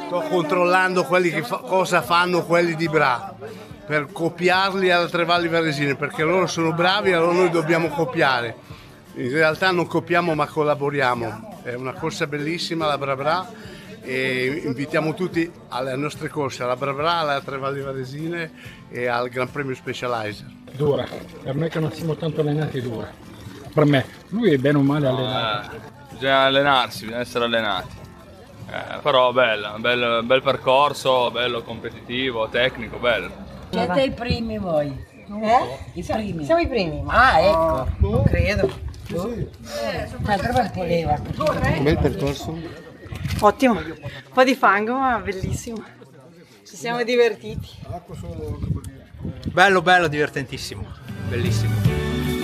sto controllando quelli che cosa fanno quelli di Bra per copiarli alle Tre Valli Varesine, perché loro sono bravi, allora noi dobbiamo copiare. In realtà non copiamo ma collaboriamo. È una corsa bellissima la Bra Bra e invitiamo tutti alle nostre corse, alla Bra Bra, alla Tre Valli Varesine e al Gran Premio Specializer. Dura, per noi che non siamo tanto allenati dura. Per me, lui è bene o male allenato. Bisogna allenarsi, bisogna essere allenati. Però bel percorso, bello competitivo, tecnico, bello. Siete i primi voi? I primi. Siamo i primi. Ah, ecco. Non credo. Ma dove voleva? Bel percorso. Ottimo. Un po' di fango, ma bellissimo. Ci siamo divertiti. Bello, divertentissimo. Bellissimo.